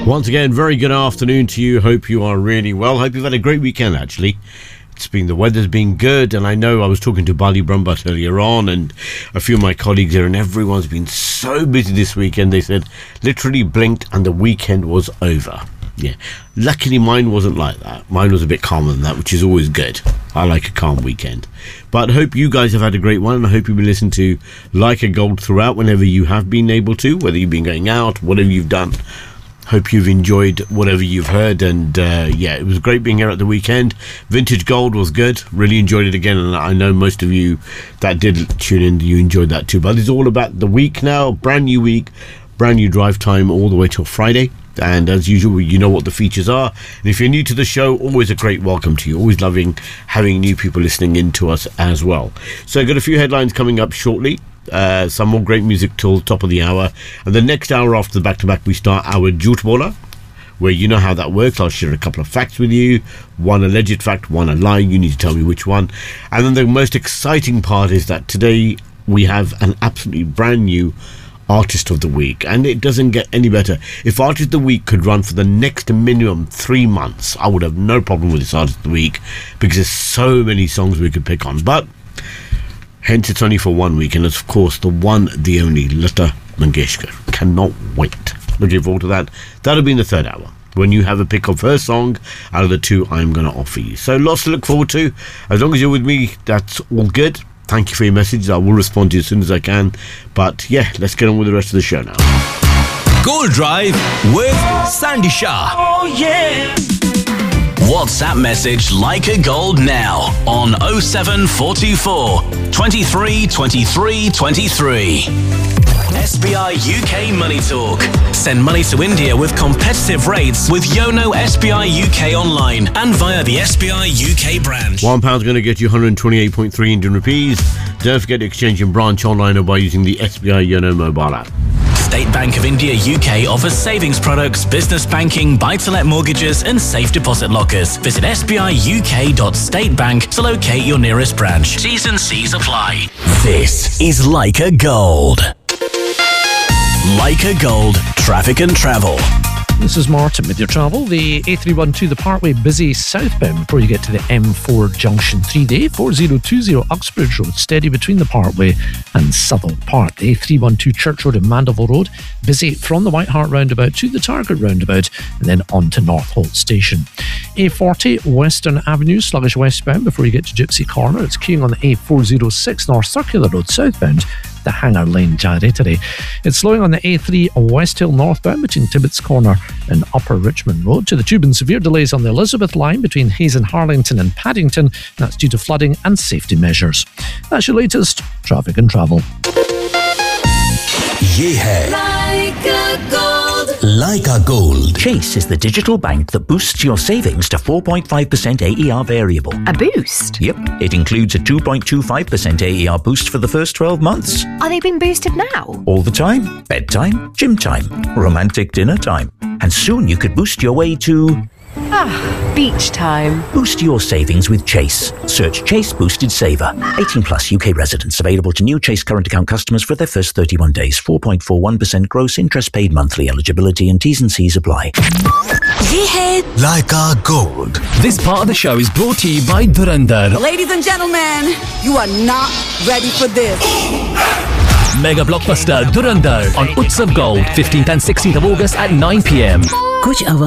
Once again, very good afternoon to you. Hope you are really well. Hope you've had a great weekend, actually. The weather's been good, and I know I was talking to Bali Brumbat earlier on and a few of my colleagues here, and everyone's been so busy this weekend. They said literally blinked and the weekend was over. Yeah, luckily mine wasn't like that. Mine was a bit calmer than that, which is always good. I like a calm weekend. But I hope you guys have had a great one, and I hope you've been listening to Like a Gold throughout whenever you have been able to, whether you've been going out, whatever you've done. Hope you've enjoyed whatever you've heard, and yeah, it was great being here at the weekend. Vintage Gold was good, really enjoyed it again, and I know most of you that did tune in, you enjoyed that too. But it's all about the week now, brand new week, brand new drive time all the way till Friday. And as usual, you know what the features are. And if you're new to the show, always a great welcome to you. Always loving having new people listening in to us as well. So I've got a few headlines coming up shortly. Some more great music till top of the hour. And the next hour after the back-to-back, we start our Jhoot Bola, where you know how that works. I'll share a couple of facts with you. One alleged fact, one a lie. You need to tell me which one. And then the most exciting part is that today we have an absolutely brand new Artist of the Week, and it doesn't get any better. If Artist of the Week could run for the next minimum 3 months, I would have no problem with this Artist of the Week, because there's so many songs we could pick on. But hence it's only for 1 week, and it's of course the one, the only Lata Mangeshkar. Cannot wait. Looking forward to that. That'll be in the third hour, when you have a pick of her song out of the two I'm going to offer you. So lots to look forward to. As long as you're with me, that's all good. Thank you for your messages. I will respond to you as soon as I can. But yeah, let's get on with the rest of the show now. Gold Drive with Sandy Shah. Oh yeah. WhatsApp message Like a Gold now on 07424 23 23 23. SBI UK Money Talk. Send money to India with competitive rates with Yono SBI UK online and via the SBI UK branch. £1 going to get you 128.3 Indian rupees. Don't forget to exchange in branch online or by using the SBI Yono mobile app. State Bank of India UK offers savings products, business banking, buy-to-let mortgages and safe deposit lockers. Visit sbiuk.statebank to locate your nearest branch. T's and C's apply. This is Like a Gold. Like a Gold, traffic and travel. This is Martin with your travel. The A312, the Parkway, busy southbound before you get to the M4 junction. 3-day, 4020 Uxbridge Road, steady between the Parkway and Southall Park. The A312 Church Road and Mandeville Road, busy from the White Hart roundabout to the Target roundabout and then on to North Holt Station. A40 Western Avenue, sluggish westbound before you get to Gypsy Corner. It's queuing on the A406 North Circular Road southbound, the Hanger Lane Gyratory. It's slowing on the A3 West Hill northbound between Tibbetts Corner and Upper Richmond Road. To the tube and severe delays on the Elizabeth line between Hazen, Harlington and Paddington. That's due to flooding and safety measures. That's your latest traffic and travel. Yeah. Like a gold. Like a Gold. Chase is the digital bank that boosts your savings to 4.5% AER variable. A boost? Yep, it includes a 2.25% AER boost for the first 12 months. Are they being boosted now? All the time. Bedtime, gym time, romantic dinner time. And soon you could boost your way to... beach time. Boost your savings with Chase. Search Chase Boosted Saver. 18 plus UK residents. Available to new Chase current account customers for their first 31 days. 4.41% gross interest paid monthly. Eligibility and T's and C's apply. Yeah. Like a Gold. This part of the show is brought to you by Dhurandhar. Ladies and gentlemen, you are not ready for this. Mega blockbuster Dhurandhar on Utsav Gold, 15th and 16th of August at 9 p.m.